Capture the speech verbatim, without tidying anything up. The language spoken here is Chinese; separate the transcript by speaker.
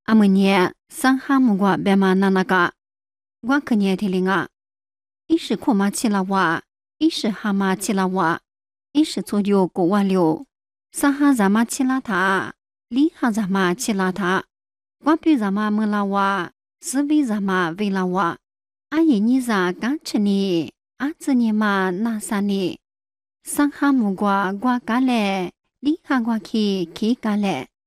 Speaker 1: 阿姆尼桑哈姆瓜白马那那个，我可年听灵啊，一是库马起了哇，一是哈马起了哇，一是左右过万六，桑哈咱马起了他，里哈咱马起了他，我比咱马么了哇，是为咱马为了哇，阿姨你咋干吃呢？阿子你嘛那啥呢？桑哈姆瓜瓜干嘞，里哈瓜去去干嘞。